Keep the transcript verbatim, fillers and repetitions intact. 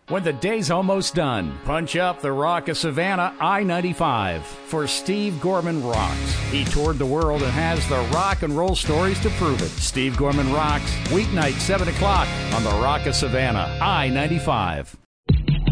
When the day's almost done, punch up the Rock of Savannah I ninety-five for Steve Gorman Rocks. He toured the world and has the rock and roll stories to prove it. Steve Gorman Rocks, weeknight seven o'clock on the Rock of Savannah I ninety-five.